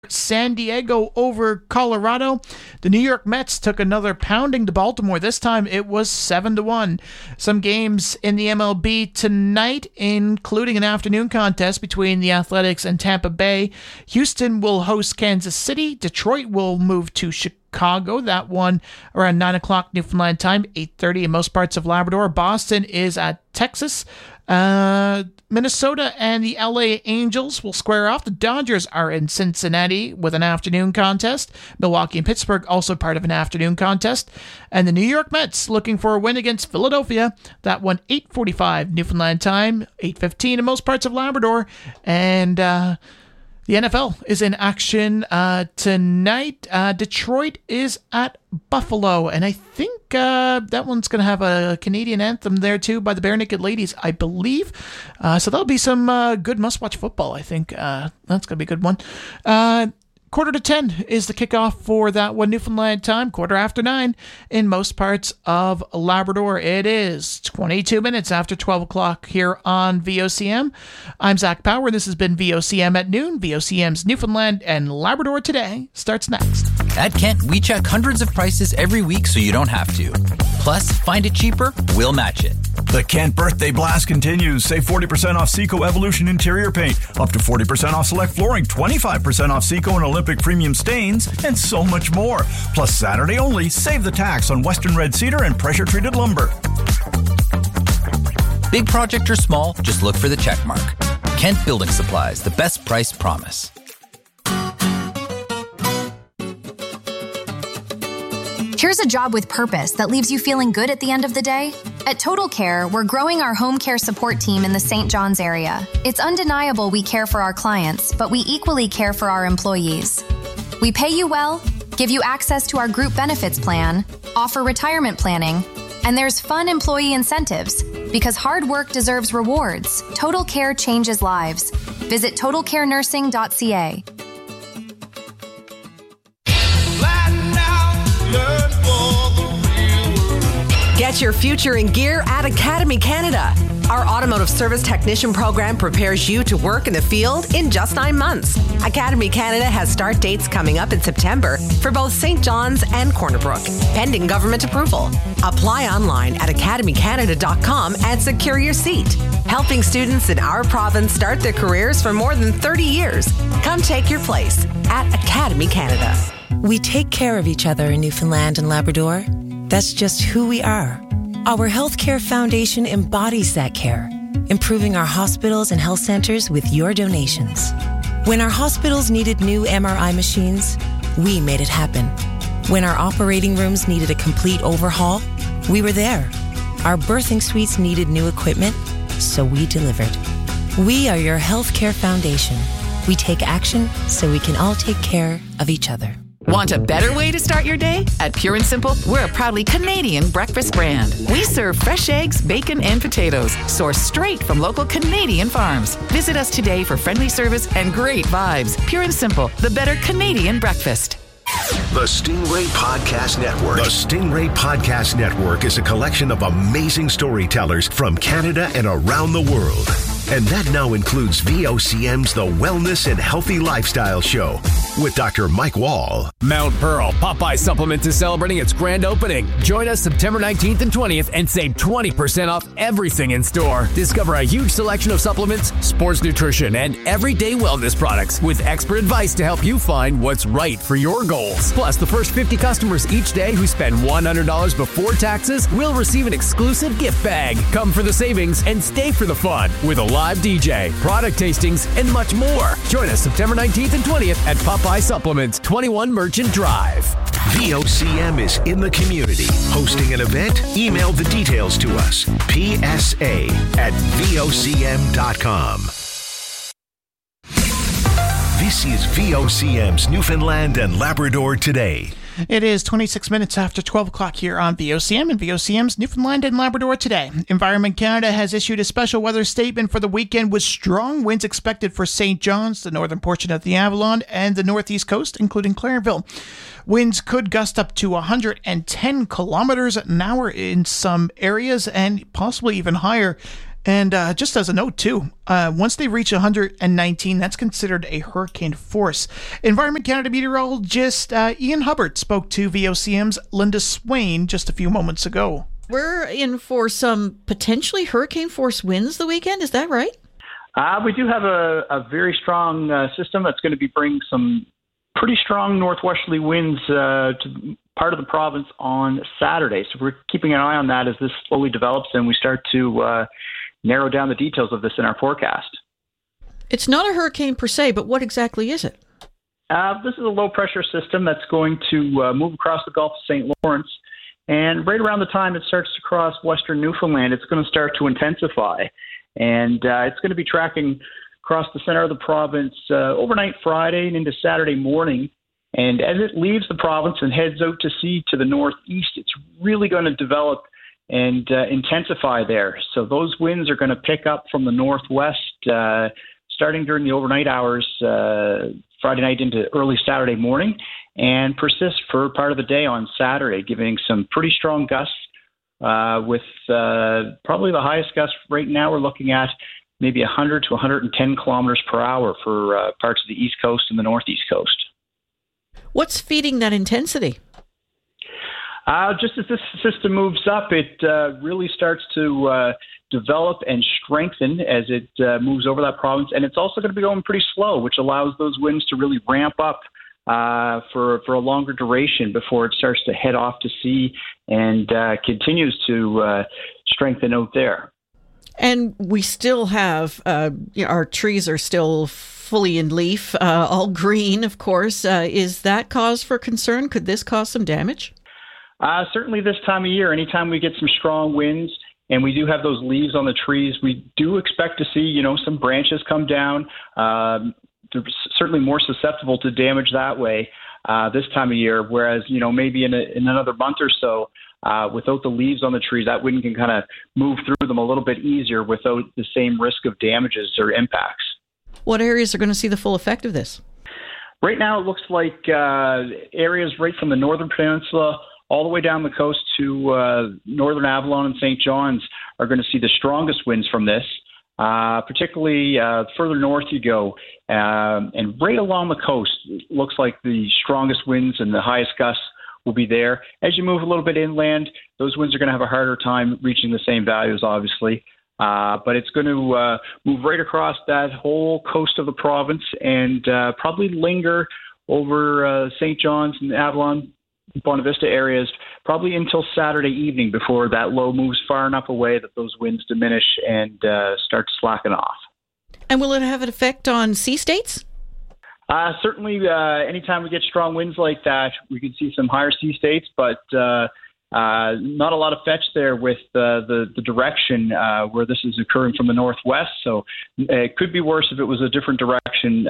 San Diego over Colorado. The New York Mets took another pounding to Baltimore. This time it was 7-1. Some games in the MLB tonight, including an afternoon contest between the Athletics and Tampa Bay. Houston will host Kansas City. Detroit will move to Chicago. That one around 9 o'clock Newfoundland time, 8:30 in most parts of Labrador. Boston is at Texas. Minnesota and the LA Angels will square off. The Dodgers are in Cincinnati with an afternoon contest. Milwaukee and Pittsburgh also part of an afternoon contest. And the New York Mets looking for a win against Philadelphia. That one 8:45 Newfoundland time, 8:15 in most parts of Labrador. And the NFL is in action tonight. Detroit is at Buffalo, and I think that one's going to have a Canadian anthem there too by the Bare Naked Ladies, I believe. So that'll be some good must-watch football, I think. That's going to be a good one. 9:45 is the kickoff for that one Newfoundland time, 9:15 in most parts of Labrador. It is 22 minutes after 12 o'clock here on VOCM. I'm Zach Power. This has been VOCM at noon. VOCM's Newfoundland and Labrador Today starts next. At Kent, we check hundreds of prices every week so you don't have to. Plus, find it cheaper, we'll match it. The Kent Birthday Blast continues. Save 40% off Seco Evolution interior paint, up to 40% off select flooring, 25% off Seco and Olympic premium stains, and so much more. Plus, Saturday only, save the tax on Western Red Cedar and pressure-treated lumber. Big project or small, just look for the check mark. Kent Building Supplies, the best price promise. Here's a job with purpose that leaves you feeling good at the end of the day. At Total Care, we're growing our home care support team in the St. John's area. It's undeniable we care for our clients, but we equally care for our employees. We pay you well, give you access to our group benefits plan, offer retirement planning, and there's fun employee incentives. Because hard work deserves rewards, Total Care changes lives. Visit totalcarenursing.ca. Get your future in gear at Academy Canada. Our automotive service technician program prepares you to work in the field in just 9 months. Academy Canada has start dates coming up in September for both St. John's and Corner Brook, pending government approval. Apply online at academycanada.com and secure your seat. Helping students in our province start their careers for more than 30 years. Come take your place at Academy Canada. We take care of each other in Newfoundland and Labrador. That's just who we are. Our Healthcare Foundation embodies that care, improving our hospitals and health centers with your donations. When our hospitals needed new MRI machines, we made it happen. When our operating rooms needed a complete overhaul, we were there. Our birthing suites needed new equipment, so we delivered. We are your Healthcare Foundation. We take action so we can all take care of each other. Want a better way to start your day? At Pure and Simple, we're a proudly Canadian breakfast brand. We serve fresh eggs, bacon, and potatoes, sourced straight from local Canadian farms. Visit us today for friendly service and great vibes. Pure and Simple, the better Canadian breakfast. The Stingray Podcast Network. The Stingray Podcast Network is a collection of amazing storytellers from Canada and around the world. And that now includes VOCM's The Wellness and Healthy Lifestyle Show with Dr. Mike Wall. Mount Pearl Popeye Supplements is celebrating its grand opening. Join us September 19th and 20th and save 20% off everything in store. Discover a huge selection of supplements, sports nutrition, and everyday wellness products with expert advice to help you find what's right for your goals. Plus, the first 50 customers each day who spend $100 before taxes will receive an exclusive gift bag. Come for the savings and stay for the fun with a live DJ, product tastings, and much more. Join us September 19th and 20th at Popeye Supplements, 21 Merchant Drive. VOCM is in the community. Hosting an event? Email the details to us. PSA@VOCM.com. This is VOCM's Newfoundland and Labrador Today. It is 26 minutes after 12 o'clock here on VOCM and VOCM's Newfoundland and Labrador Today. Environment Canada has issued a special weather statement for the weekend with strong winds expected for St. John's, the northern portion of the Avalon, and the northeast coast, including Clarenville. Winds could gust up to 110 kilometers an hour in some areas and possibly even higher And just as a note, too, once they reach 119, that's considered a hurricane force. Environment Canada meteorologist Ian Hubbard spoke to VOCM's Linda Swain just a few moments ago. We're in for some potentially hurricane force winds the weekend. Is that right? We do have a very strong system that's going to be bringing some pretty strong northwesterly winds to part of the province on Saturday. So we're keeping an eye on that as this slowly develops and we start to narrow down the details of this in our forecast. It's not a hurricane per se, but what exactly is it? This is a low-pressure system that's going to move across the Gulf of St. Lawrence. And right around the time it starts to cross western Newfoundland, it's going to start to intensify. And it's going to be tracking across the center of the province overnight Friday and into Saturday morning. And as it leaves the province and heads out to sea to the northeast, it's really going to develop and intensify there. So those winds are going to pick up from the northwest starting during the overnight hours Friday night into early Saturday morning and persist for part of the day on Saturday, giving some pretty strong gusts with probably the highest gust right now we're looking at maybe 100 to 110 kilometers per hour for parts of the East Coast and the Northeast Coast. What's feeding that intensity? Just as this system moves up, it really starts to develop and strengthen as it moves over that province. And it's also going to be going pretty slow, which allows those winds to really ramp up for a longer duration before it starts to head off to sea and continues to strengthen out there. And we still have, our trees are still fully in leaf, all green, of course. Is that cause for concern? Could this cause some damage? Certainly this time of year, anytime we get some strong winds and we do have those leaves on the trees, we do expect to see, some branches come down. They're certainly more susceptible to damage that way this time of year, whereas, maybe in another month or so, without the leaves on the trees, that wind can kind of move through them a little bit easier without the same risk of damages or impacts. What areas are going to see the full effect of this? Right now, it looks like areas right from the northern peninsula all the way down the coast to northern Avalon and St. John's are going to see the strongest winds from this. Particularly further north you go, and right along the coast, it looks like the strongest winds and the highest gusts will be there. As you move a little bit inland, those winds are going to have a harder time reaching the same values, obviously. But it's going to move right across that whole coast of the province and probably linger over St. John's and Avalon, Bonavista Vista areas, probably until Saturday evening before that low moves far enough away that those winds diminish and start to slacken off. And will it have an effect on sea states? Certainly, anytime we get strong winds like that, we could see some higher sea states, but not a lot of fetch there with the direction where this is occurring from the northwest. So it could be worse if it was a different direction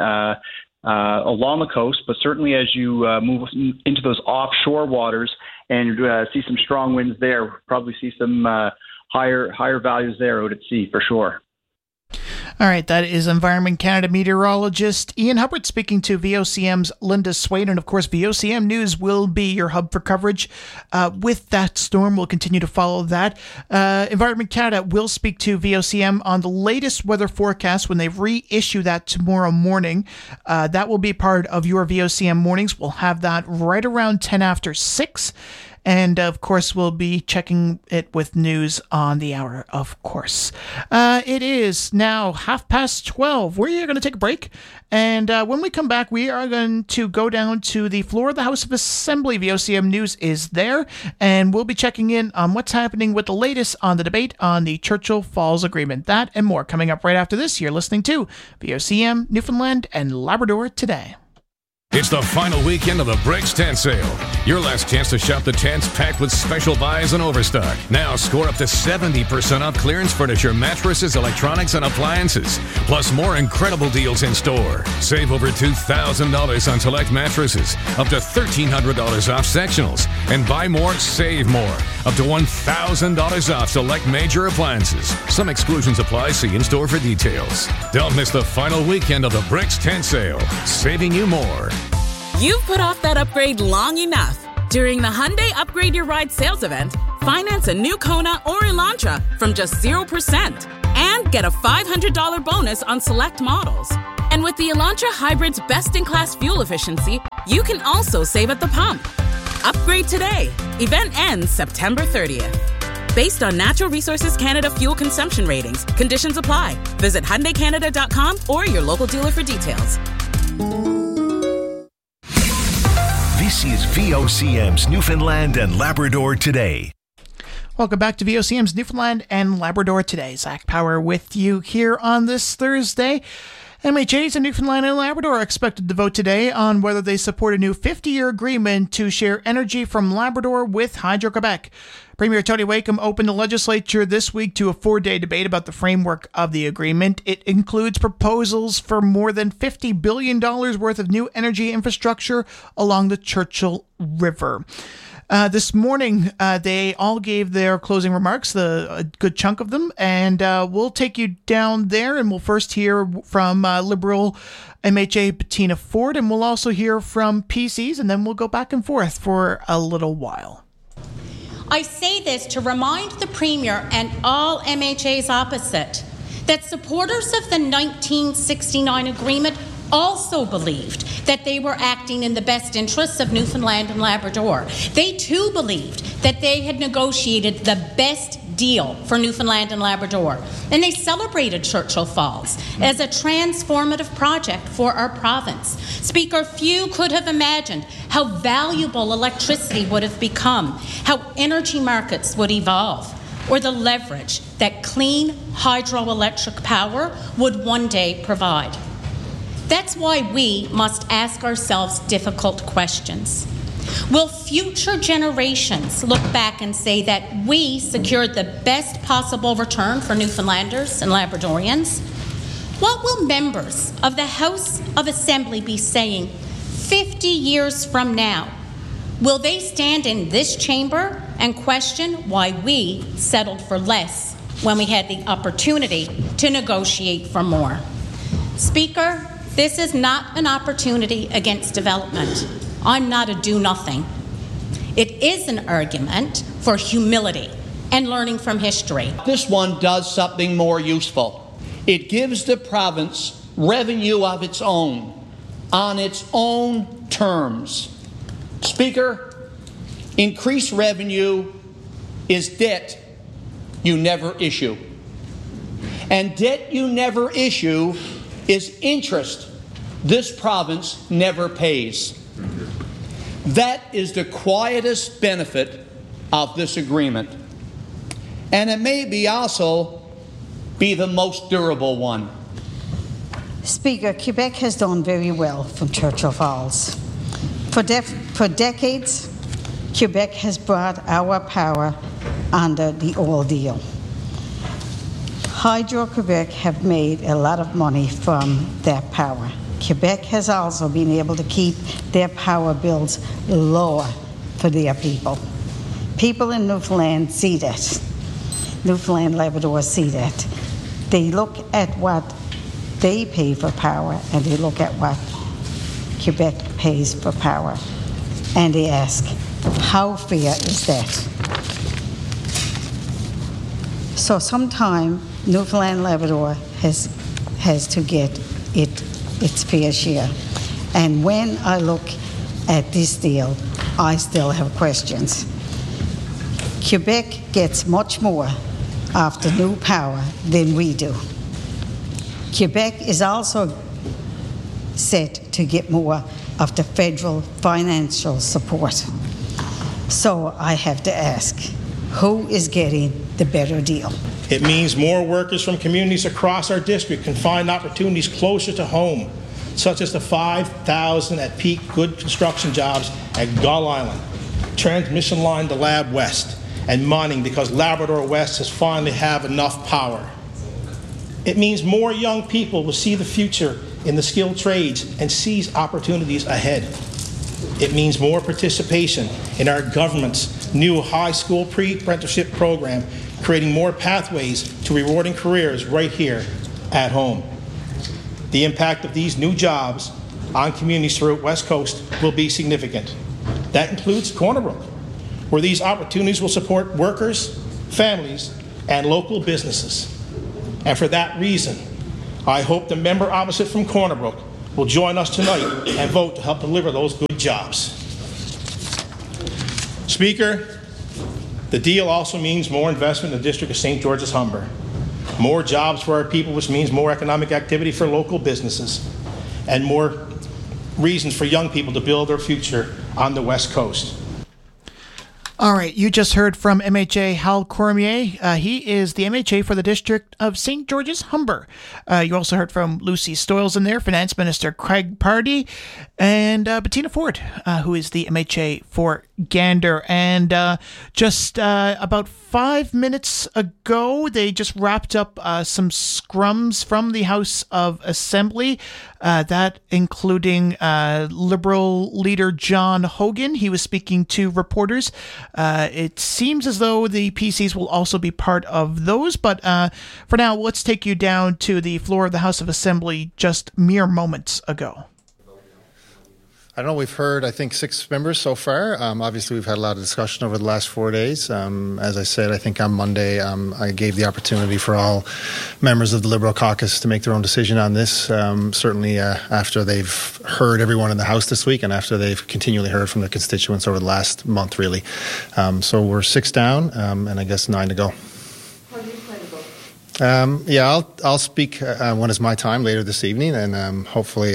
along the coast, but certainly as you move into those offshore waters and see some strong winds there, we'll probably see some higher values there out at sea for sure. All right, that is Environment Canada meteorologist Ian Hubbard speaking to VOCM's Linda Swain. And of course, VOCM News will be your hub for coverage with that storm. We'll continue to follow that. Environment Canada will speak to VOCM on the latest weather forecast when they reissue that tomorrow morning. That will be part of your VOCM mornings. We'll have that right around 10 after 6. And, of course, we'll be checking it with news on the hour, of course. It is now 12:30. We're going to take a break. And when we come back, we are going to go down to the floor of the House of Assembly. VOCM News is there. And we'll be checking in on what's happening with the latest on the debate on the Churchill Falls Agreement. That and more coming up right after this. You're listening to VOCM Newfoundland and Labrador Today. It's the final weekend of the Bricks Tent Sale. Your last chance to shop the tents packed with special buys and overstock. Now score up to 70% off clearance furniture, mattresses, electronics, and appliances. Plus more incredible deals in store. Save over $2,000 on select mattresses. Up to $1,300 off sectionals. And buy more, save more. Up to $1,000 off select major appliances. Some exclusions apply. See in-store for details. Don't miss the final weekend of the Bricks Tent Sale. Saving you more. You've put off that upgrade long enough. During the Hyundai Upgrade Your Ride sales event, finance a new Kona or Elantra from just 0%. get a $500 bonus on select models. And with the Elantra Hybrid's best-in-class fuel efficiency, you can also save at the pump. Upgrade today. Event ends September 30th. Based on Natural Resources Canada fuel consumption ratings, conditions apply. Visit HyundaiCanada.com or your local dealer for details. This is VOCM's Newfoundland and Labrador Today. Welcome back to VOCM's Newfoundland and Labrador Today. Zach Power with you here on this Thursday. MHAs in Newfoundland and Labrador are expected to vote today on whether they support a new 50-year agreement to share energy from Labrador with Hydro-Quebec. Premier Tony Wakeham opened the legislature this week to a 4-day debate about the framework of the agreement. It includes proposals for more than $50 billion worth of new energy infrastructure along the Churchill River. This morning, they all gave their closing remarks, a good chunk of them, and we'll take you down there, and we'll first hear from Liberal MHA Bettina Ford, and we'll also hear from PCs, and then we'll go back and forth for a little while. I say this to remind the Premier and all MHAs opposite that supporters of the 1969 agreement also believed that they were acting in the best interests of Newfoundland and Labrador. They too believed that they had negotiated the best deal for Newfoundland and Labrador. And they celebrated Churchill Falls as a transformative project for our province. Speaker, few could have imagined how valuable electricity would have become, how energy markets would evolve, or the leverage that clean hydroelectric power would one day provide. That's why we must ask ourselves difficult questions. Will future generations look back and say that we secured the best possible return for Newfoundlanders and Labradorians? What will members of the House of Assembly be saying 50 years from now? Will they stand in this chamber and question why we settled for less when we had the opportunity to negotiate for more? Speaker, this is not an opportunity against development. I'm not a do-nothing. It is an argument for humility and learning from history. This one does something more useful. It gives the province revenue of its own, on its own terms. Speaker, increased revenue is debt you never issue. And debt you never issue is interest this province never pays. That is the quietest benefit of this agreement. And it may be also be the most durable one. Speaker, Quebec has done very well from Churchill Falls. For decades, Quebec has brought our power under the old deal. Hydro-Quebec have made a lot of money from their power. Quebec has also been able to keep their power bills lower for their people. People in Newfoundland see that. Newfoundland Labrador see that. They look at what they pay for power and they look at what Quebec pays for power. And they ask, how fair is that? So sometime Newfoundland Labrador has to get its fair share. And when I look at this deal, I still have questions. Quebec gets much more after new power than we do. Quebec is also set to get more of the federal financial support. So I have to ask, who is getting the better deal? It means more workers from communities across our district can find opportunities closer to home, such as the 5,000 at peak good construction jobs at Gull Island, transmission line to Lab West, and mining because Labrador West has finally have enough power. It means more young people will see the future in the skilled trades and seize opportunities ahead. It means more participation in our government's new high school pre-apprenticeship program, creating more pathways to rewarding careers right here at home. The impact of these new jobs on communities throughout West Coast will be significant. That includes Corner Brook, where these opportunities will support workers, families, and local businesses. And for that reason, I hope the member opposite from Corner Brook will join us tonight and vote to help deliver those good jobs. Speaker, the deal also means more investment in the District of St. George's Humber, more jobs for our people, which means more economic activity for local businesses, and more reasons for young people to build their future on the West Coast. All right, you just heard from MHA Hal Cormier. He is the MHA for the District of St. George's Humber. You also heard from Lucy Stoyles in there, Finance Minister Craig Pardee, and Bettina Ford, who is the MHA for Gander. And just about 5 minutes ago, they just wrapped up some scrums from the House of Assembly, that including Liberal leader John Hogan. He was speaking to reporters. It seems as though the PCs will also be part of those, but for now, let's take you down to the floor of the House of Assembly just mere moments ago. I don't know, we've heard, I think, 6 members so far. Obviously, we've had a lot of discussion over the last 4 days. As I said, I think on Monday, I gave the opportunity for all members of the Liberal caucus to make their own decision on this, certainly after they've heard everyone in the House this week and after they've continually heard from their constituents over the last month, really. So we're 6 down, and I guess 9 to go. How do you plan to vote? Yeah, I'll speak when it's my time later this evening, and hopefully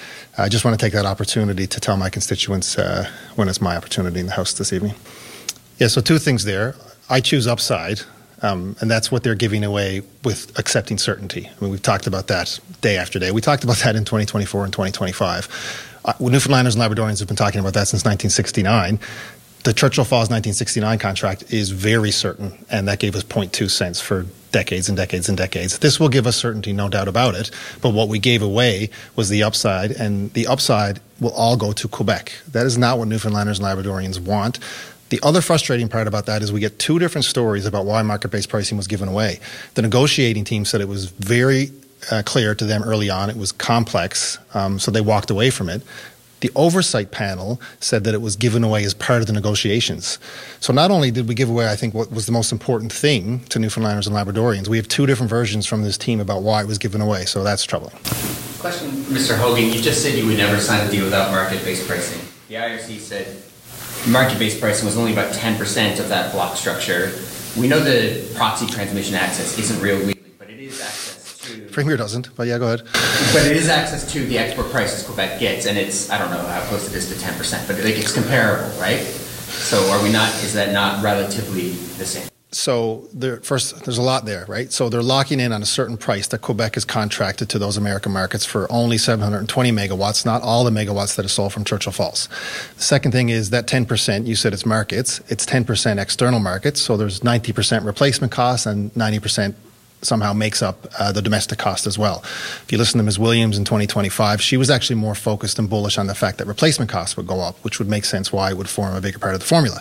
I just want to take that opportunity to tell my constituents when it's my opportunity in the House this evening. Yeah, so 2 things there. I choose upside, and that's what they're giving away with accepting certainty. I mean, we've talked about that day after day. We talked about that in 2024 and 2025. Newfoundlanders and Labradorians have been talking about that since 1969. The Churchill Falls 1969 contract is very certain, and that gave us 0.2 cents for decades and decades and decades. This will give us certainty, no doubt about it, but what we gave away was the upside, and the upside will all go to Quebec. That is not what Newfoundlanders and Labradorians want. The other frustrating part about that is we get 2 different stories about why market-based pricing was given away. The negotiating team said it was very clear to them early on. It was complex, so they walked away from it. The oversight panel said that it was given away as part of the negotiations. So not only did we give away, I think, what was the most important thing to Newfoundlanders and Labradorians, we have 2 different versions from this team about why it was given away, so that's troubling. Question, Mr. Hogan, you just said you would never sign a deal without market-based pricing. The IRC said market-based pricing was only about 10% of that block structure. We know the proxy transmission access isn't real legally, but it is access to... Premier doesn't, but yeah, go ahead. But it is access to the export prices Quebec gets, and it's, I don't know how close it is to 10%, but like it's comparable, right? So is that not relatively the same? So first, there's a lot there, right? So they're locking in on a certain price that Quebec has contracted to those American markets for only 720 megawatts, not all the megawatts that are sold from Churchill Falls. The second thing is that 10%, you said it's markets, it's 10% external markets, so there's 90% replacement costs and 90% somehow makes up the domestic cost as well. If you listen to Ms. Williams in 2025, she was actually more focused and bullish on the fact that replacement costs would go up, which would make sense why it would form a bigger part of the formula.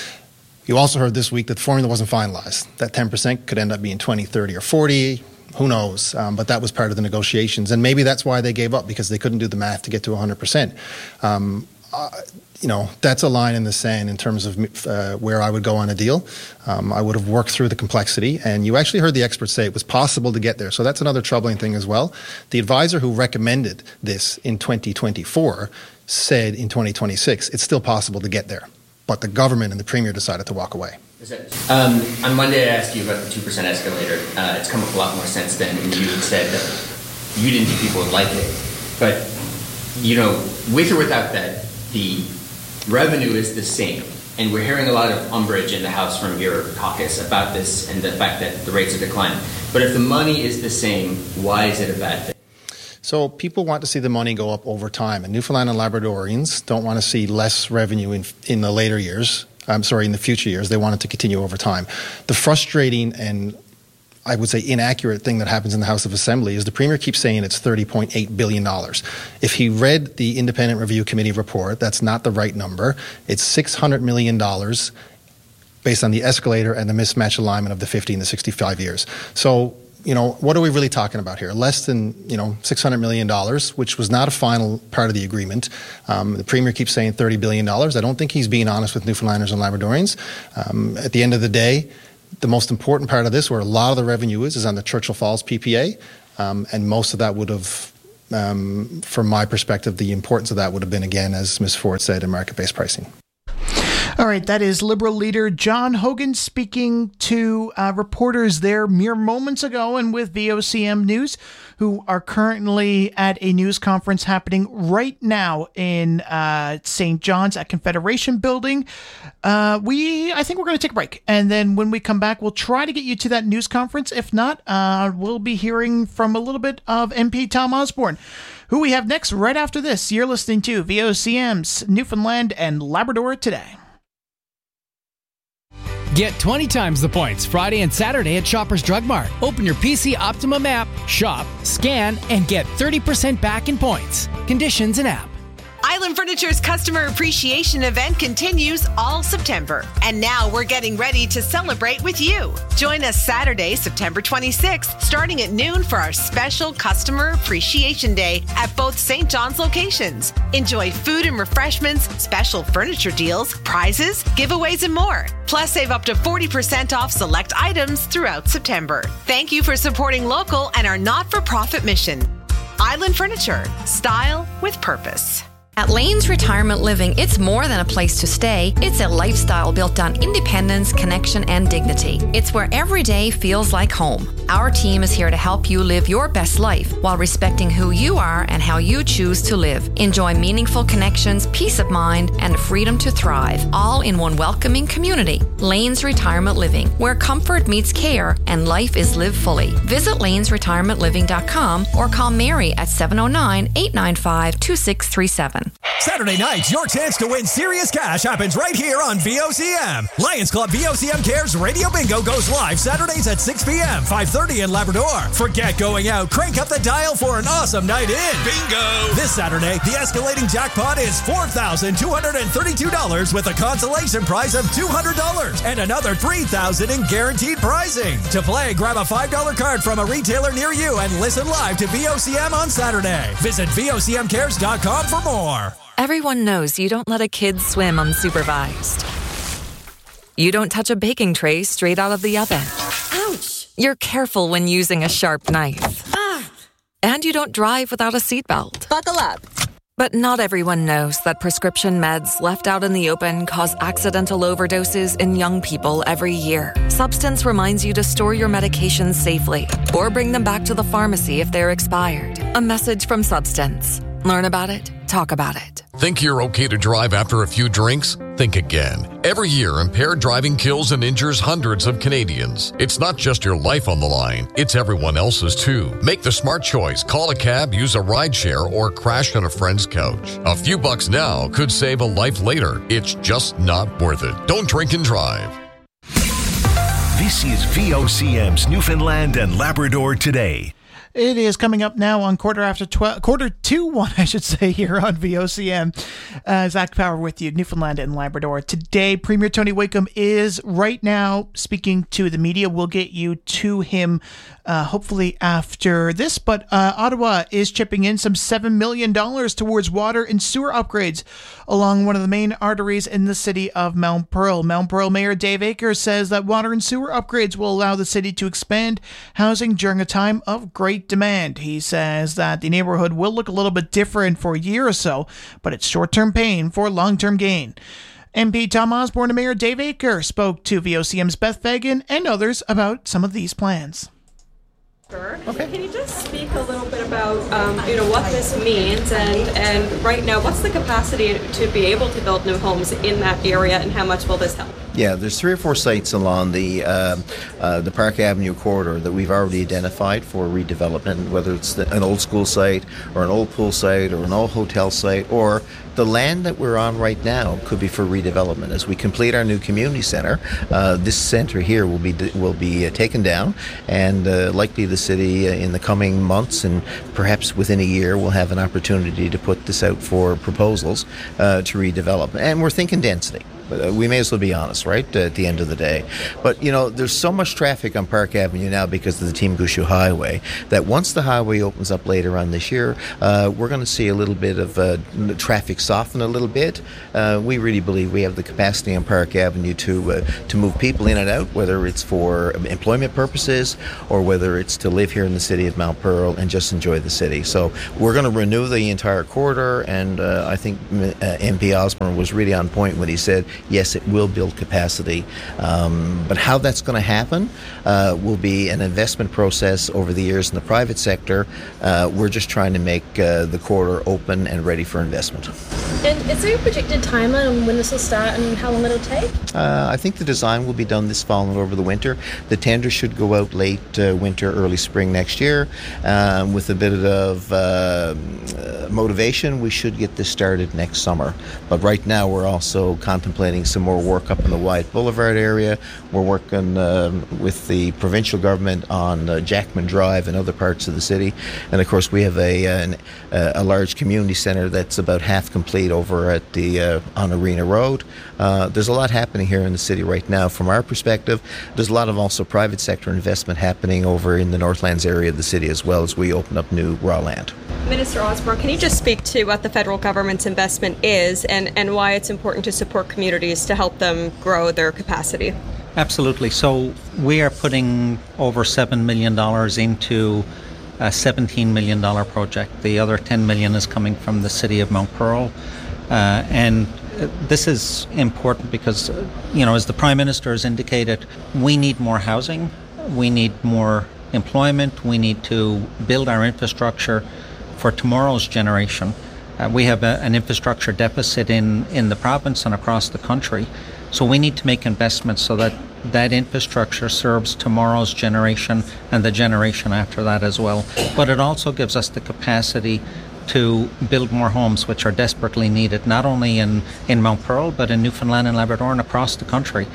You also heard this week that the formula wasn't finalized. That 10% could end up being 20, 30, or 40. Who knows? But that was part of the negotiations. And maybe that's why they gave up, because they couldn't do the math to get to 100%. That's a line in the sand in terms of where I would go on a deal. I would have worked through the complexity, and you actually heard the experts say it was possible to get there. So that's another troubling thing as well. The advisor who recommended this in 2024 said in 2026 it's still possible to get there. But the government and the Premier decided to walk away. On Monday, I asked you about the 2% escalator. It's come up a lot more since then, and you said that you didn't think people would like it. But, with or without that, the revenue is the same. And we're hearing a lot of umbrage in the House from your caucus about this and the fact that the rates are declining. But if the money is the same, why is it a bad thing? So people want to see the money go up over time, and Newfoundland and Labradorians don't want to see less revenue in the later years. in the future years. They want it to continue over time. The frustrating and I would say inaccurate thing that happens in the House of Assembly is the Premier keeps saying it's $30.8 billion. If he read the Independent Review Committee report, that's not the right number. It's $600 million based on the escalator and the mismatch alignment of the 50 and the 65 years. So, what are we really talking about here? Less than, $600 million, which was not a final part of the agreement. The Premier keeps saying $30 billion. I don't think he's being honest with Newfoundlanders and Labradorians. At the end of the day, The most important part of this, where a lot of the revenue is on the Churchill Falls PPA, and most of that would have, from my perspective, the importance of that would have been, again, as Ms. Ford said, in market-based pricing. All right, that is Liberal leader John Hogan speaking to reporters there mere moments ago, and with VOCM News, who are currently at a news conference happening right now in St. John's at Confederation Building. I think we're going to take a break, and then when we come back, we'll try to get you to that news conference. If not, we'll be hearing from a little bit of MP Tom Osborne, who we have next right after this. You're listening to VOCM's Newfoundland and Labrador Today. Get 20 times the points Friday and Saturday at Shoppers Drug Mart. Open your PC Optimum app, shop, scan, and get 30% back in points. Conditions and app. Island Furniture's customer appreciation event continues all September. And now we're getting ready to celebrate with you. Join us Saturday, September 26th, starting at noon for our special Customer Appreciation Day at both St. John's locations. Enjoy food and refreshments, special furniture deals, prizes, giveaways, and more. Plus, save up to 40% off select items throughout September. Thank you for supporting local and our not-for-profit mission. Island Furniture. Style with purpose. At Lanes Retirement Living, it's more than a place to stay. It's a lifestyle built on independence, connection, and dignity. It's where every day feels like home. Our team is here to help you live your best life while respecting who you are and how you choose to live. Enjoy meaningful connections, peace of mind, and freedom to thrive, all in one welcoming community. Lanes Retirement Living, where comfort meets care and life is lived fully. Visit lanesretirementliving.com or call Mary at 709-895-2637. Saturday night, your chance to win serious cash happens right here on VOCM. Lions Club VOCM Cares Radio Bingo goes live Saturdays at 6 p.m., 5:30 in Labrador. Forget going out. Crank up the dial for an awesome night in. Bingo! This Saturday, the escalating jackpot is $4,232 with a consolation prize of $200 and another $3,000 in guaranteed prizing. To play, grab a $5 card from a retailer near you and listen live to VOCM on Saturday. Visit VOCMcares.com for more. Everyone knows you don't let a kid swim unsupervised. You don't touch a baking tray straight out of the oven. Ouch! You're careful when using a sharp knife. Ah! And you don't drive without a seatbelt. Buckle up. But not everyone knows that prescription meds left out in the open cause accidental overdoses in young people every year. Substance reminds you to store your medications safely or bring them back to the pharmacy if they're expired. A message from Substance. Learn about it. Talk about it. Think you're okay to drive after a few drinks? Think again. Every year, impaired driving kills and injures hundreds of Canadians. It's not just your life on the line, it's everyone else's too. Make the smart choice. Call a cab, use a rideshare, or crash on a friend's couch. A few bucks now could save a life later. It's just not worth it. Don't drink and drive. This is VOCM's Newfoundland and Labrador Today. It is coming up now on quarter to one, I should say, here on VOCM. Zach Power with you, Newfoundland and Labrador. Today, Premier Tony Wakeham is right now speaking to the media. We'll get you to him hopefully after this. But Ottawa is chipping in some $7 million towards water and sewer upgrades along one of the main arteries in the city of Mount Pearl. Mount Pearl Mayor Dave Akers says that water and sewer upgrades will allow the city to expand housing during a time of great demand. He says that the neighborhood will look a little bit different for a year or so, but it's short-term pain for long-term gain. MP Tom Osborne and Mayor Dave Akers spoke to VOCM's Beth Fagan and others about some of these plans. Sure. Okay. Can you just speak a little bit about what this means and right now what's the capacity to be able to build new homes in that area and how much will this help? Yeah, there's 3 or 4 sites along the Park Avenue corridor that we've already identified for redevelopment, whether it's an old school site or an old pool site or an old hotel site, or the land that we're on right now could be for redevelopment. As we complete our new community center, this center here will be taken down, and likely the city in the coming months and perhaps within a year will have an opportunity to put this out for proposals to redevelop. And we're thinking density. We may as well be honest, right, at the end of the day. But, there's so much traffic on Park Avenue now because of the Team Gushu Highway that once the highway opens up later on this year, we're going to see a little bit of traffic soften a little bit, we really believe we have the capacity on Park Avenue to move people in and out, whether it's for employment purposes or whether it's to live here in the city of Mount Pearl and just enjoy the city. So we're going to renew the entire corridor, and I think MP Osborne was really on point when he said, yes, it will build capacity. But how that's going to happen will be an investment process over the years in the private sector. We're just trying to make the corridor open and ready for investment. And is there a projected timeline on when this will start and how long it'll take? I think the design will be done this fall and over the winter. The tender should go out late winter, early spring next year. With a bit of motivation, we should get this started next summer. But right now we're also contemplating some more work up in the Wyatt Boulevard area. We're working with the provincial government on Jackman Drive and other parts of the city. And of course we have a large community centre that's about half complete over at the on Arena Road. There's a lot happening here in the city right now. From our perspective, there's a lot of also private sector investment happening over in the Northlands area of the city as well as we open up new raw land. Minister Osborne, can you just speak to what the federal government's investment is and why it's important to support communities to help them grow their capacity? Absolutely. So we are putting over $7 million into a $17 million project. The other $10 million is coming from the city of Mount Pearl. And this is important because, as the Prime Minister has indicated, we need more housing, we need more employment, we need to build our infrastructure for tomorrow's generation. We have an infrastructure deficit in the province and across the country. So we need to make investments so that infrastructure serves tomorrow's generation and the generation after that as well. But it also gives us the capacity to build more homes, which are desperately needed, not only in Mount Pearl, but in Newfoundland and Labrador and across the country.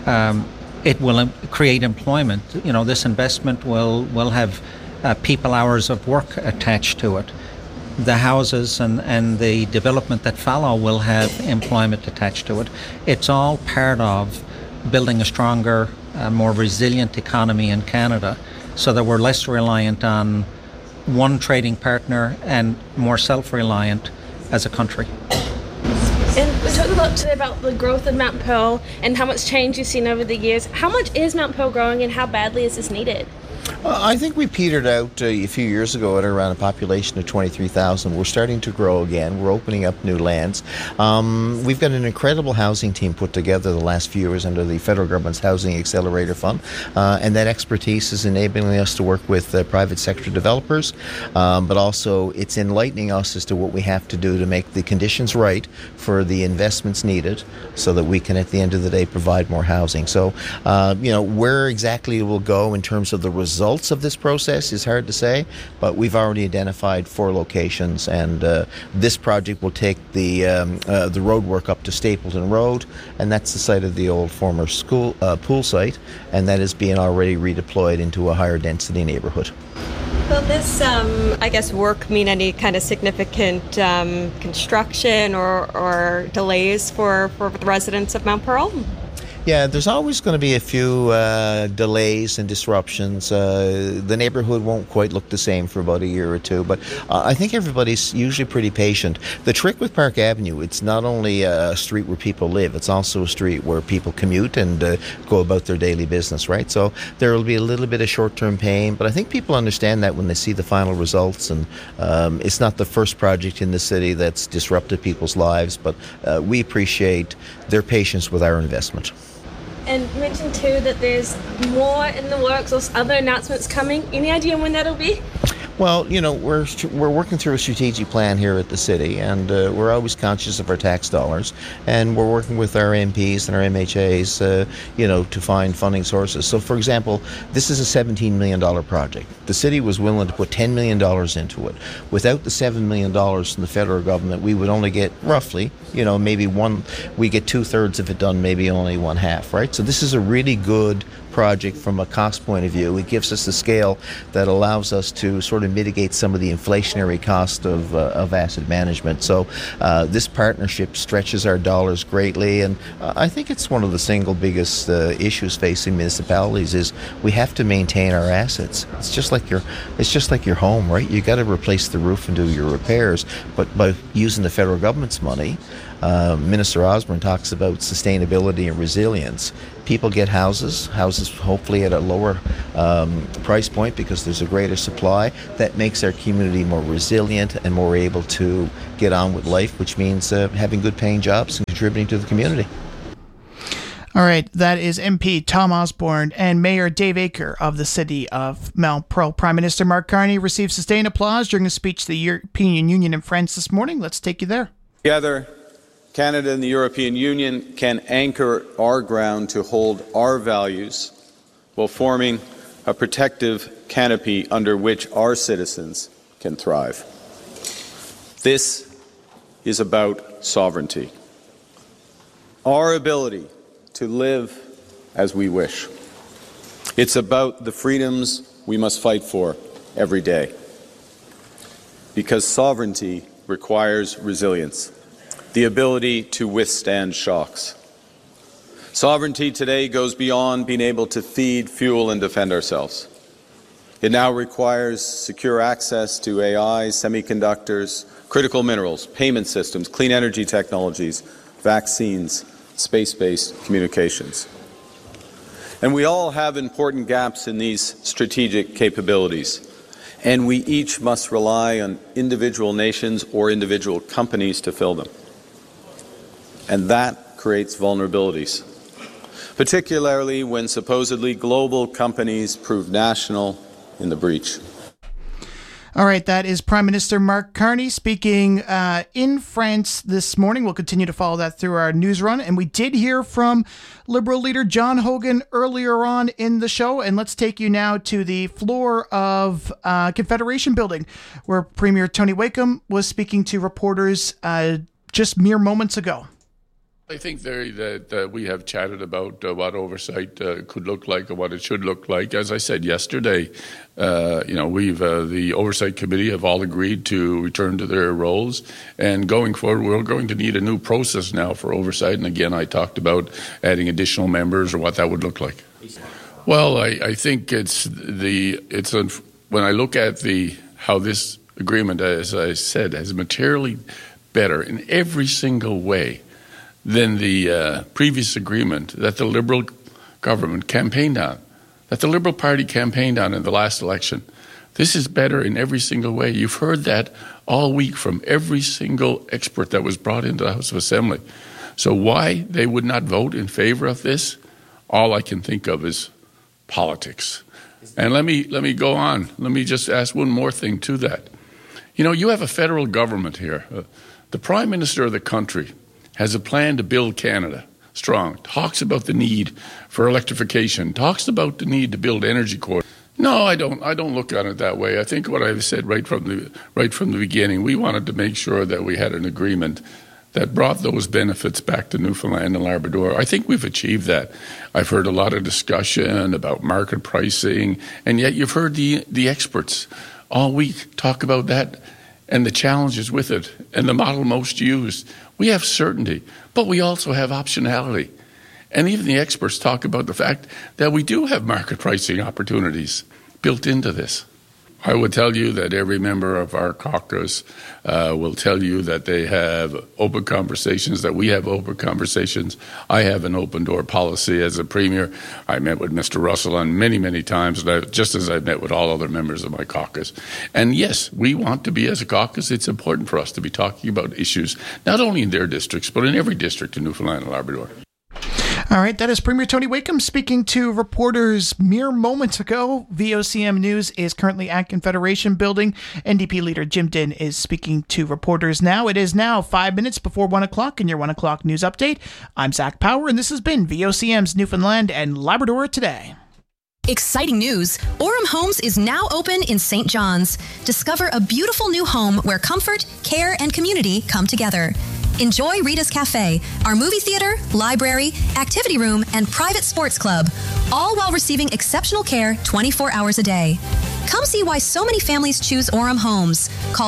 It will create employment. This investment will have people hours of work attached to it. The houses and the development that follow will have employment attached to it. It's all part of building a stronger, more resilient economy in Canada so that we're less reliant on one trading partner and more self-reliant as a country. And we talked a lot today about the growth of Mount Pearl and how much change you've seen over the years. How much is Mount Pearl growing and how badly is this needed? I think we petered out a few years ago at around a population of 23,000. We're starting to grow again. We're opening up new lands. We've got an incredible housing team put together the last few years under the federal government's Housing Accelerator Fund, and that expertise is enabling us to work with private sector developers, but also it's enlightening us as to what we have to do to make the conditions right for the investments needed so that we can, at the end of the day, provide more housing. So, where exactly it will go in terms of the results of this process is hard to say, but we've already identified 4 locations, and this project will take the road work up to Stapleton Road, and that's the site of the old former school pool site, and that is being already redeployed into a higher density neighborhood. Will this, work mean any kind of significant construction or delays for the residents of Mount Pearl? Yeah, there's always going to be a few delays and disruptions. The neighborhood won't quite look the same for about a year or two, but I think everybody's usually pretty patient. The trick with Park Avenue, it's not only a street where people live, it's also a street where people commute and go about their daily business, right? So there will be a little bit of short-term pain, but I think people understand that when they see the final results, and it's not the first project in the city that's disrupted people's lives, but we appreciate their patience with our investment. And you mentioned too that there's more in the works or other announcements coming. Any idea when that'll be? Well, we're working through a strategic plan here at the city, and we're always conscious of our tax dollars, and we're working with our MPs and our MHAs, to find funding sources. So, for example, this is a $17 million project. The city was willing to put $10 million into it. Without the $7 million from the federal government, we would only get roughly, maybe we get 2/3 of it done, maybe only 1/2, right? So this is a really good project from a cost point of view. It gives us the scale that allows us to sort of mitigate some of the inflationary cost of asset management. So this partnership stretches our dollars greatly, and I think it's one of the single biggest issues facing municipalities is we have to maintain our assets. It's just like your home, right? You got to replace the roof and do your repairs, but by using the federal government's money, Minister Osborne talks about sustainability and resilience. People get houses hopefully at a lower price point because there's a greater supply. That makes our community more resilient and more able to get on with life, which means having good paying jobs and contributing to the community. All right, that is MP Tom Osborne and Mayor Dave Aker of the city of Mount Pearl. Prime Minister Mark Carney received sustained applause during a speech to the European Union in France this morning. Let's take you there. Together, Canada and the European Union can anchor our ground to hold our values while forming a protective canopy under which our citizens can thrive. This is about sovereignty. Our ability to live as we wish. It's about the freedoms we must fight for every day. Because sovereignty requires resilience, the ability to withstand shocks. Sovereignty today goes beyond being able to feed, fuel, and defend ourselves. It now requires secure access to AI, semiconductors, critical minerals, payment systems, clean energy technologies, vaccines, space-based communications. And we all have important gaps in these strategic capabilities, and we each must rely on individual nations or individual companies to fill them. And that creates vulnerabilities, particularly when supposedly global companies prove national in the breach. All right, that is Prime Minister Mark Carney speaking in France this morning. We'll continue to follow that through our news run. And we did hear from Liberal leader John Hogan earlier on in the show. And let's take you now to the floor of Confederation Building, where Premier Tony Wakeham was speaking to reporters just mere moments ago. I think that we have chatted about what oversight could look like and what it should look like. As I said yesterday, the Oversight Committee have all agreed to return to their roles. And going forward, we're going to need a new process now for oversight. And again, I talked about adding additional members or what that would look like. Well, I think when I look at how this agreement, as I said, has materially better in every single way than the previous agreement that the Liberal government campaigned on, that the Liberal Party campaigned on in the last election. This is better in every single way. You've heard that all week from every single expert that was brought into the House of Assembly. So why they would not vote in favor of this, all I can think of is politics. And let me go on. Let me just ask one more thing to that. You have a federal government here. The Prime Minister of the country has a plan to build Canada strong, talks about the need for electrification, talks about the need to build energy corridors. No, I don't look at it that way. I think what I've said right from the beginning, we wanted to make sure that we had an agreement that brought those benefits back to Newfoundland and Labrador. I think we've achieved that. I've heard a lot of discussion about market pricing, and yet you've heard the experts all week talk about that and the challenges with it and the model most used. We have certainty, but we also have optionality. And even the experts talk about the fact that we do have market pricing opportunities built into this. I would tell you that every member of our caucus will tell you that they have open conversations, that we have open conversations. I have an open door policy as a premier. I met with Mr. Russell on many, many times, just as I've met with all other members of my caucus. And yes, we want to be, as a caucus, it's important for us to be talking about issues, not only in their districts, but in every district in Newfoundland and Labrador. All right, that is Premier Tony Wakeham speaking to reporters mere moments ago. VOCM News is currently at Confederation Building. NDP leader Jim Dinn is speaking to reporters now. It is now 5 minutes before 1 o'clock in your 1 o'clock news update. I'm Zach Power, and this has been VOCM's Newfoundland and Labrador Today. Exciting news! Orem Homes is now open in St. John's. Discover a beautiful new home where comfort, care, and community come together. Enjoy Rita's Cafe, our movie theater, library, activity room, and private sports club, all while receiving exceptional care 24 hours a day. Come see why so many families choose Orem Homes. Call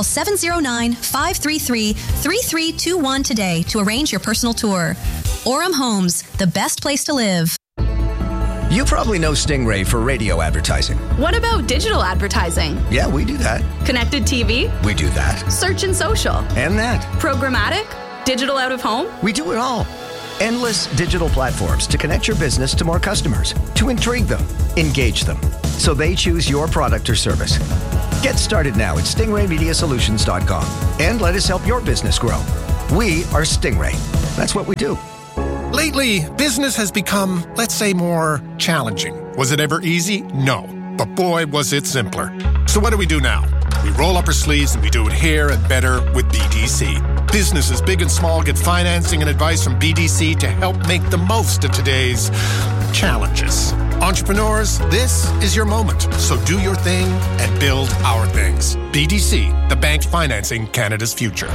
709-533-3321 today to arrange your personal tour. Orem Homes, the best place to live. You probably know Stingray for radio advertising. What about digital advertising? Yeah, we do that. Connected TV? We do that. Search and social? And that. Programmatic? Digital out of home? We do it all. Endless digital platforms to connect your business to more customers, to intrigue them, engage them, so they choose your product or service. Get started now at stingraymediasolutions.com and let us help your business grow. We are Stingray. That's what we do. Lately, business has become, let's say, more challenging. Was it ever easy? No. But boy, was it simpler. So what do we do now? We roll up our sleeves and we do it here and better with BDC. Businesses big and small get financing and advice from BDC to help make the most of today's challenges. Entrepreneurs, this is your moment. So do your thing and build our things. BDC, the bank financing Canada's future.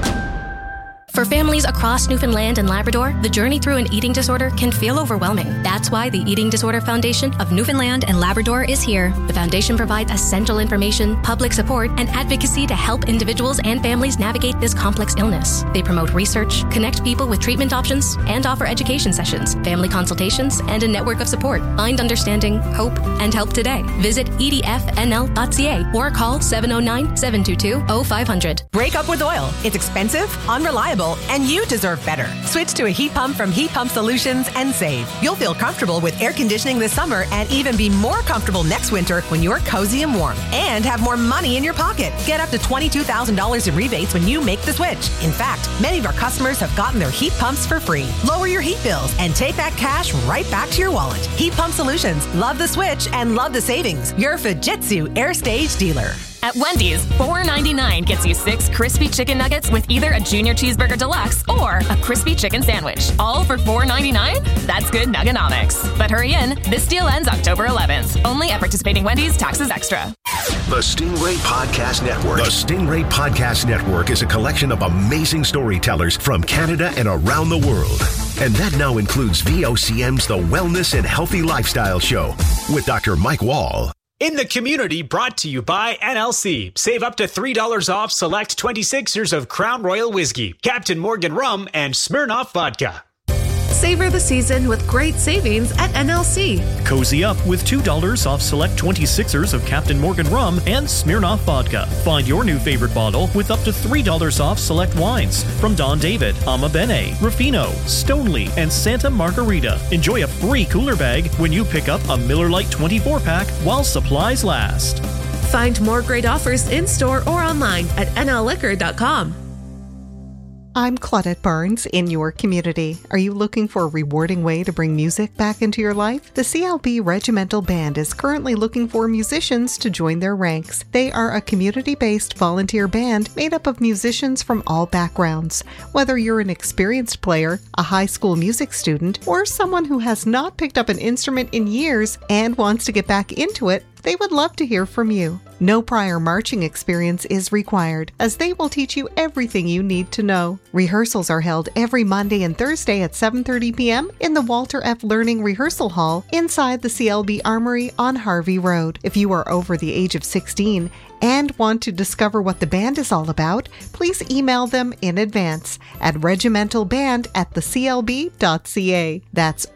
For families across Newfoundland and Labrador, the journey through an eating disorder can feel overwhelming. That's why the Eating Disorder Foundation of Newfoundland and Labrador is here. The foundation provides essential information, public support, and advocacy to help individuals and families navigate this complex illness. They promote research, connect people with treatment options, and offer education sessions, family consultations, and a network of support. Find understanding, hope, and help today. Visit edfnl.ca or call 709-722-0500. Break up with oil. It's expensive, unreliable, and you deserve better. Switch to a heat pump from Heat Pump Solutions and save. You'll feel comfortable with air conditioning this summer and even be more comfortable next winter when you're cozy and warm. And have more money in your pocket. Get up to $22,000 in rebates when you make the switch. In fact, many of our customers have gotten their heat pumps for free. Lower your heat bills and take that cash right back to your wallet. Heat Pump Solutions. Love the switch and love the savings. Your Fujitsu Air Stage dealer. At Wendy's, $4.99 gets you 6 crispy chicken nuggets with either a Junior Cheeseburger Deluxe or a crispy chicken sandwich. All for $4.99? That's good Nugganomics. But hurry in, this deal ends October 11th. Only at participating Wendy's, taxes extra. The Stingray Podcast Network. The Stingray Podcast Network is a collection of amazing storytellers from Canada and around the world. And that now includes VOCM's The Wellness and Healthy Lifestyle Show with Dr. Mike Wall. In the community, brought to you by NLC. Save up to $3 off select 26ers of Crown Royal Whiskey, Captain Morgan Rum, and Smirnoff Vodka. Savor the season with great savings at NLC. Cozy up with $2 off select 26ers of Captain Morgan Rum and Smirnoff Vodka. Find your new favorite bottle with up to $3 off select wines from Don David, Amabene, Ruffino, Stoneleigh, and Santa Margarita. Enjoy a free cooler bag when you pick up a Miller Lite 24-pack while supplies last. Find more great offers in-store or online at nlliquor.com. I'm Claudette Barnes in your community. Are you looking for a rewarding way to bring music back into your life? The CLB Regimental Band is currently looking for musicians to join their ranks. They are a community-based volunteer band made up of musicians from all backgrounds. Whether you're an experienced player, a high school music student, or someone who has not picked up an instrument in years and wants to get back into it, they would love to hear from you. No prior marching experience is required, as they will teach you everything you need to know. Rehearsals are held every Monday and Thursday at 7:30 p.m. in the Walter F. Learning Rehearsal Hall inside the CLB Armory on Harvey Road. If you are over the age of 16 and want to discover what the band is all about, please email them in advance at regimentalband@theclb.ca. That's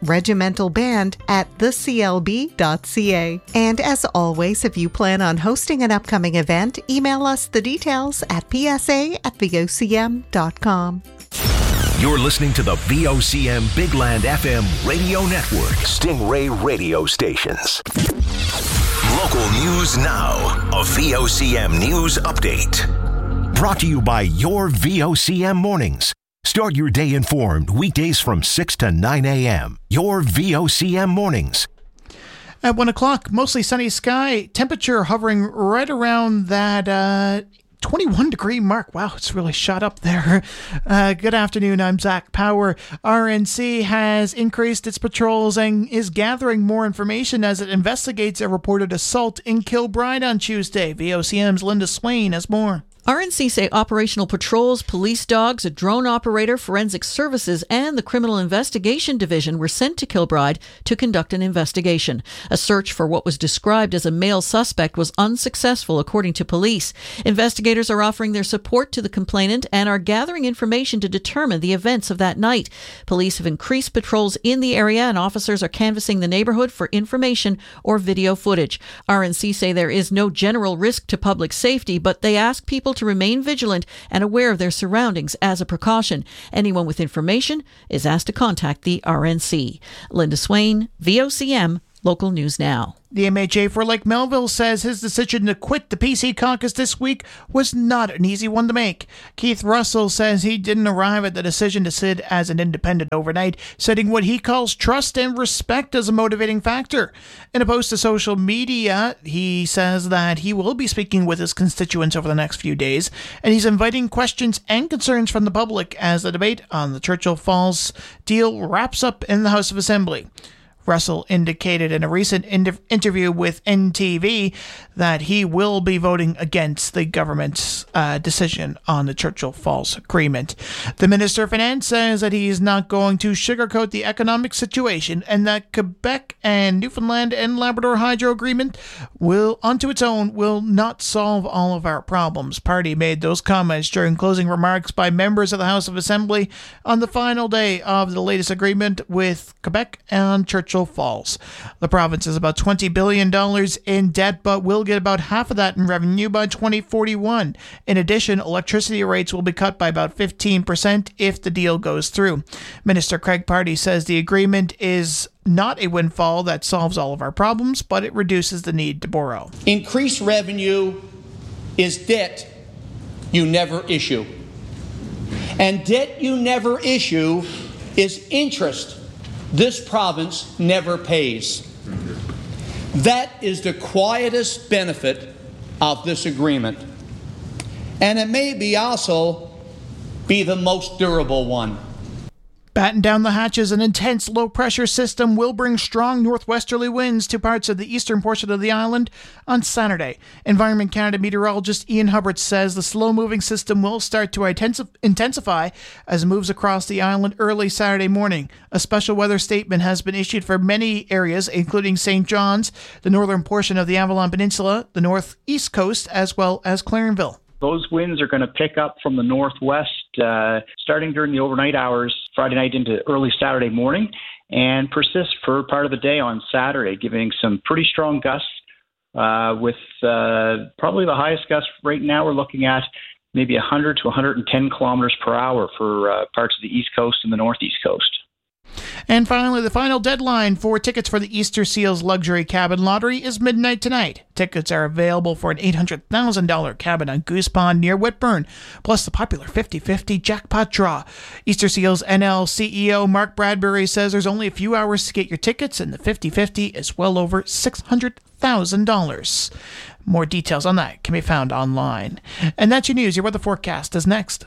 regimentalband@theclb.ca. And as always, if you plan on hosting an upcoming event, email us the details at psa@vocm.com. You're listening to the VOCM Bigland FM radio network, Stingray radio stations. Local news now, a VOCM news update. Brought to you by your VOCM mornings. Start your day informed weekdays from 6 to 9 a.m. Your VOCM mornings. At 1 o'clock, mostly sunny sky, temperature hovering right around that 21-degree mark. Wow, it's really shot up there. Good afternoon, I'm Zach Power. RNC has increased its patrols and is gathering more information as it investigates a reported assault in Kilbride on Tuesday. VOCM's Linda Swain has more. RNC say operational patrols, police dogs, a drone operator, forensic services, and the Criminal Investigation Division were sent to Kilbride to conduct an investigation. A search for what was described as a male suspect was unsuccessful, according to police. Investigators are offering their support to the complainant and are gathering information to determine the events of that night. Police have increased patrols in the area and officers are canvassing the neighborhood for information or video footage. RNC say there is no general risk to public safety, but they ask people to remain vigilant and aware of their surroundings as a precaution. Anyone with information is asked to contact the RNC. Linda Swain, VOCM, Local News Now. The MHA for Lake Melville says his decision to quit the PC caucus this week was not an easy one to make. Keith Russell says he didn't arrive at the decision to sit as an independent overnight, citing what he calls trust and respect as a motivating factor. In a post to social media, he says that he will be speaking with his constituents over the next few days, and he's inviting questions and concerns from the public as the debate on the Churchill Falls deal wraps up in the House of Assembly. Russell indicated in a recent interview with NTV that he will be voting against the government's decision on the Churchill Falls agreement. The Minister of Finance says that he is not going to sugarcoat the economic situation and that Quebec and Newfoundland and Labrador Hydro Agreement onto its own will not solve all of our problems. Party made those comments during closing remarks by members of the House of Assembly on the final day of the latest agreement with Quebec and Churchill Falls. The province is about $20 billion in debt, but will get about half of that in revenue by 2041. In addition, electricity rates will be cut by about 15% if the deal goes through. Minister Craig Party says the agreement is not a windfall that solves all of our problems, but it reduces the need to borrow. Increased revenue is debt you never issue. And debt you never issue is interest this province never pays. That is the quietest benefit of this agreement. And it may be also be the most durable one. Batten down the hatches, an intense low-pressure system will bring strong northwesterly winds to parts of the eastern portion of the island on Saturday. Environment Canada meteorologist Ian Hubbard says the slow-moving system will start to intensify as it moves across the island early Saturday morning. A special weather statement has been issued for many areas, including St. John's, the northern portion of the Avalon Peninsula, the northeast coast, as well as Clarenville. Those winds are going to pick up from the northwest starting during the overnight hours, Friday night into early Saturday morning, and persist for part of the day on Saturday, giving some pretty strong gusts with probably the highest gust right now we're looking at maybe 100 to 110 kilometers per hour for parts of the East Coast and the Northeast Coast. And finally, the final deadline for tickets for the Easter Seals Luxury Cabin Lottery is midnight tonight. Tickets are available for an $800,000 cabin on Goose Pond near Whitburn, plus the popular 50-50 jackpot draw. Easter Seals NL CEO Mark Bradbury says there's only a few hours to get your tickets, and the 50-50 is well over $600,000. More details on that can be found online. And that's your news. Your weather forecast is next.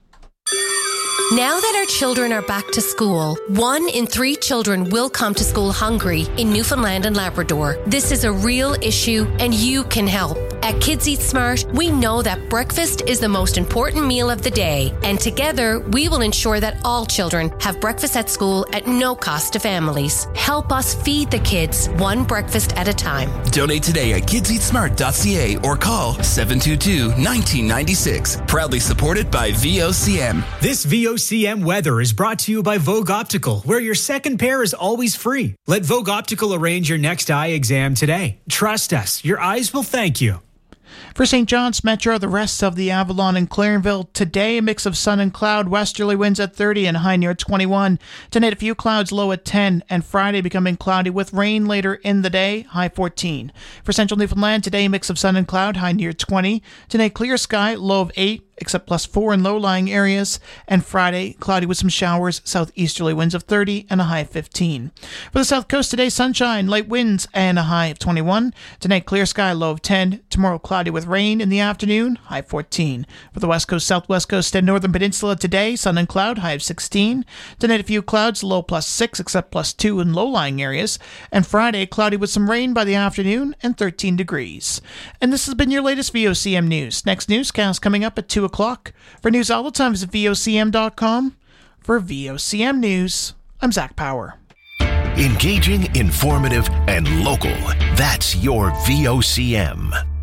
Now that our children are back to school, 1 in 3 children will come to school hungry in Newfoundland and Labrador. This is a real issue and you can help. At Kids Eat Smart, we know that breakfast is the most important meal of the day, and together we will ensure that all children have breakfast at school at no cost to families. Help us feed the kids one breakfast at a time. Donate today at kidseatsmart.ca or call 722-1996. Proudly supported by VOCM. This VOCM weather is brought to you by Vogue Optical, where your second pair is always free. Let Vogue Optical arrange your next eye exam today. Trust us, your eyes will thank you. For St. John's Metro, the rest of the Avalon and Clarenville, today a mix of sun and cloud, westerly winds at 30 and high near 21. Tonight a few clouds, low at 10, and Friday becoming cloudy with rain later in the day, high 14. For Central Newfoundland, today a mix of sun and cloud, high near 20. Tonight clear sky, low of 8, except +4 in low-lying areas. And Friday, cloudy with some showers, southeasterly winds of 30 and a high of 15. For the south coast today, sunshine, light winds, and a high of 21. Tonight, clear sky, low of 10. Tomorrow, cloudy with rain in the afternoon, high 14. For the west coast, southwest coast, and northern peninsula today, sun and cloud, high of 16. Tonight, a few clouds, low +6, except +2 in low-lying areas. And Friday, cloudy with some rain by the afternoon and 13 degrees. And this has been your latest VOCM news. Next newscast coming up at 2 o'clock. For news all the time, visit VOCM.com. For VOCM News, I'm Zach Power. Engaging, informative, and local. That's your VOCM.